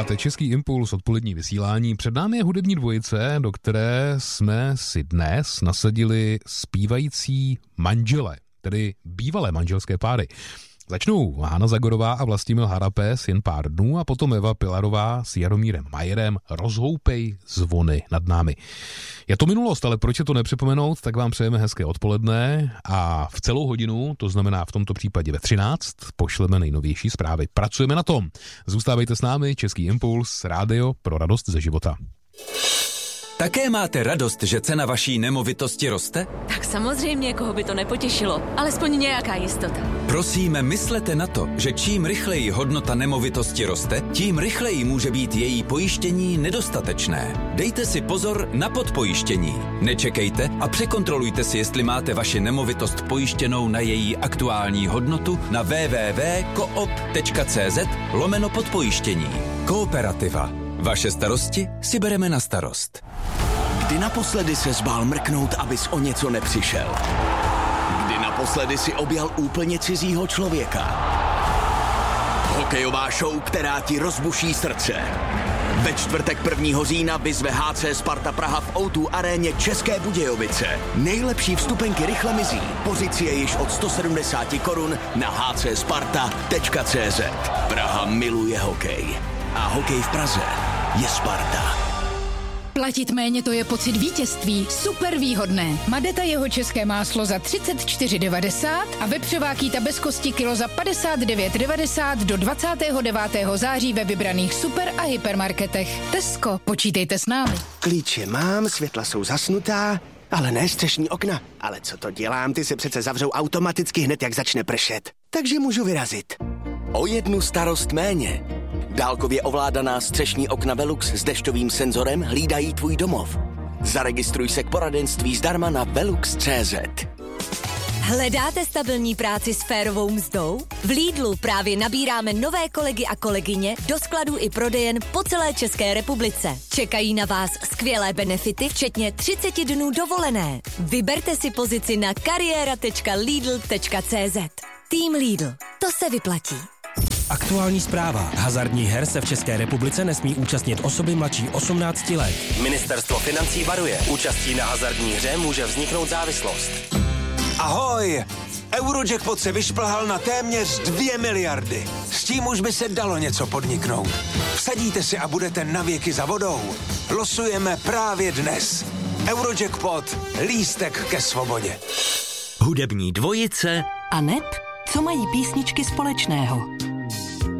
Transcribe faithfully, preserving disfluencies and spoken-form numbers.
Posloucháte Český impuls, odpolední vysílání. Před námi je hudební dvojice, do které jsme si dnes nasadili zpívající manžele, tedy bývalé manželské páry. Začnou Hana Zagorová a Vlastimil Harapes jen pár dnů a potom Eva Pilarová s Jaromírem Majerem Rozhoupej zvony nad námi. Je to minulost, ale proč je to nepřipomenout, tak vám přejeme hezké odpoledne a v celou hodinu, to znamená v tomto případě ve třináct, pošleme nejnovější zprávy. Pracujeme na tom. Zůstávejte s námi, Český impuls, rádio pro radost ze života. Také máte radost, že cena vaší nemovitosti roste? Tak samozřejmě, koho by to nepotěšilo. Alespoň nějaká jistota. Prosíme, myslete na to, že čím rychleji hodnota nemovitosti roste, tím rychleji může být její pojištění nedostatečné. Dejte si pozor na podpojištění. Nečekejte a překontrolujte si, jestli máte vaši nemovitost pojištěnou na její aktuální hodnotu na w w w tečka koop tečka cz lomeno podpojištění. Kooperativa. Vaše starosti si bereme na starost. Kdy naposledy se zbál mrknout, abys o něco nepřišel? Kdy naposledy si objal úplně cizího člověka? Hokejová show, která ti rozbuší srdce. Ve čtvrtek prvního října vyzve H C Sparta Praha v O dva aréně České Budějovice. Nejlepší vstupenky rychle mizí. Pozici je již od sto sedmdesát korun na h c sparta tečka cz. Praha miluje hokej. A hokej v Praze je Sparta. Platit méně, to je pocit vítězství. Super výhodné. Madeta jeho české máslo za třicet čtyři devadesát a vepřová kýta bez kosti kilo za padesát devět devadesát do dvacátého devátého září ve vybraných super a hypermarketech. Tesco, počítejte s námi. Klíče mám, světla jsou zasnutá, ale ne střešní okna. Ale co to dělám, ty se přece zavřou automaticky hned, jak začne pršet. Takže můžu vyrazit. O jednu starost méně. Dálkově ovládaná střešní okna Velux s dešťovým senzorem hlídají tvůj domov. Zaregistruj se k poradenství zdarma na velux tečka cz. Hledáte stabilní práci s férovou mzdou? V Lidlu právě nabíráme nové kolegy a kolegyně do skladů i prodejen po celé České republice. Čekají na vás skvělé benefity, včetně třicet dnů dovolené. Vyberte si pozici na kariéra tečka lidl tečka cz. Tým Lidl. To se vyplatí. Aktuální zpráva. Hazardních her se v České republice nesmí účastnit osoby mladší osmnácti let. Ministerstvo financí varuje. Účastí na hazardní hře může vzniknout závislost. Ahoj! Eurojackpot se vyšplhal na téměř dvě miliardy. S tím už by se dalo něco podniknout. Vsadíte si a budete navěky za vodou. Losujeme právě dnes. Eurojackpot. Lístek ke svobodě. Hudební dvojice a neb, co mají písničky společného.